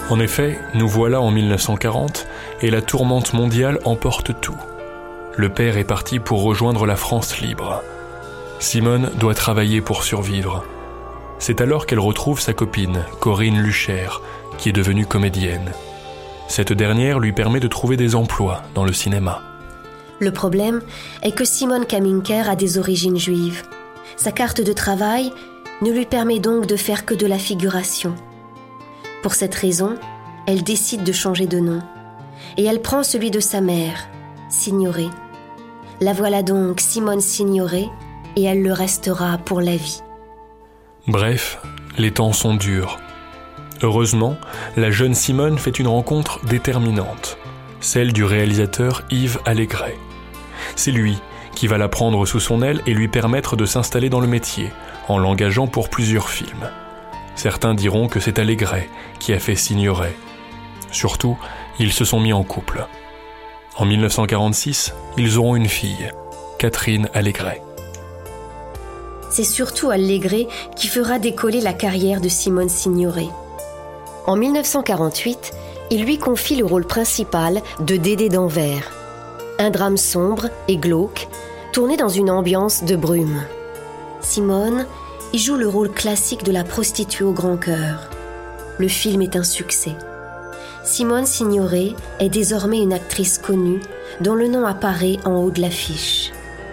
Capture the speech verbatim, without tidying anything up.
En effet, nous voilà en mille neuf cent quarante et la tourmente mondiale emporte tout. Le père est parti pour rejoindre la France libre. Simone doit travailler pour survivre. C'est alors qu'elle retrouve sa copine, Corinne Lucher, qui est devenue comédienne. Cette dernière lui permet de trouver des emplois dans le cinéma. Le problème est que Simone Kaminker a des origines juives. Sa carte de travail ne lui permet donc de faire que de la figuration. Pour cette raison, elle décide de changer de nom. Et elle prend celui de sa mère, Signoret. La voilà donc Simone Signoret, et elle le restera pour la vie. Bref, les temps sont durs. Heureusement, la jeune Simone fait une rencontre déterminante, celle du réalisateur Yves Allégret. C'est lui qui va la prendre sous son aile et lui permettre de s'installer dans le métier, en l'engageant pour plusieurs films. Certains diront que c'est Allégret qui a fait Signoret. Surtout, ils se sont mis en couple. En mille neuf cent quarante-six, ils auront une fille, Catherine Allégret. C'est surtout Allégret qui fera décoller la carrière de Simone Signoret. En mille neuf cent quarante-huit, il lui confie le rôle principal de Dédé d'Anvers. Un drame sombre et glauque, tourné dans une ambiance de brume. Simone y joue le rôle classique de la prostituée au grand cœur. Le film est un succès. Simone Signoret est désormais une actrice connue dont le nom apparaît en haut de l'affiche.